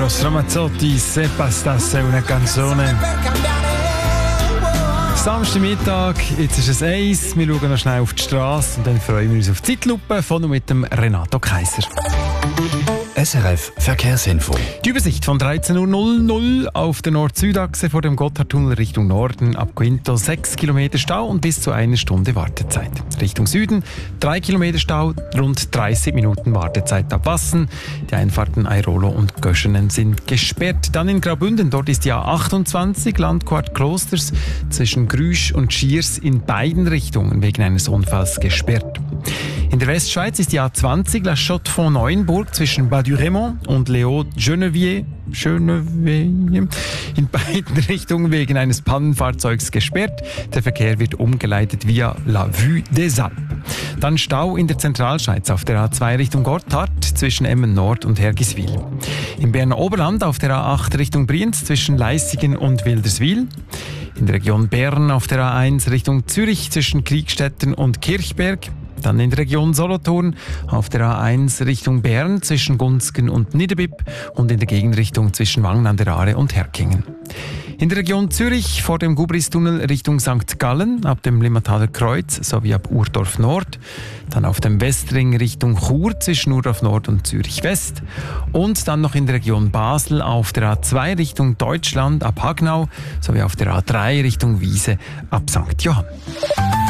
Eros Ramazzotti, Se bastasse una canzone. Samstagmittag, jetzt ist es 1. Wir schauen noch schnell auf die Straße und dann freuen wir uns auf die Zeitlupe von und mit dem Renato Kaiser. SRF Verkehrsinfo. Die Übersicht von 13.00 Uhr auf der Nord-Süd-Achse vor dem Gotthardtunnel Richtung Norden ab Quinto 6 Kilometer Stau und bis zu 1 Stunde Wartezeit. Richtung Süden 3 Kilometer Stau, rund 30 Minuten Wartezeit ab Wassen. Die Einfahrten Airolo und Göschenen sind gesperrt. Dann in Graubünden, dort ist die A28 Landquart Klosters zwischen Grüsch und Schiers in beiden Richtungen wegen eines Unfalls gesperrt. In der Westschweiz ist die A20 La Chaux-de-Fonds-Neuenburg zwischen Bas-du-Raymond und Léo-Genevier in beiden Richtungen wegen eines Pannenfahrzeugs gesperrt. Der Verkehr wird umgeleitet via La Vue des Alpes. Dann Stau in der Zentralschweiz auf der A2 Richtung Gotthard zwischen Emmen Nord und Hergiswil. Im Berner Oberland auf der A8 Richtung Brienz zwischen Leissigen und Wilderswil. In der Region Bern auf der A1 Richtung Zürich zwischen Kriegstetten und Kirchberg. Dann in der Region Solothurn auf der A1 Richtung Bern zwischen Gunzgen und Niederbipp und in der Gegenrichtung zwischen Wangen an der Aare und Herkingen. In der Region Zürich vor dem Gubristunnel Richtung St. Gallen ab dem Limmataler Kreuz sowie ab Urdorf Nord. Dann auf dem Westring Richtung Chur zwischen Urdorf Nord und Zürich West. Und dann noch in der Region Basel auf der A2 Richtung Deutschland ab Hagnau sowie auf der A3 Richtung Wiese ab St. Johann.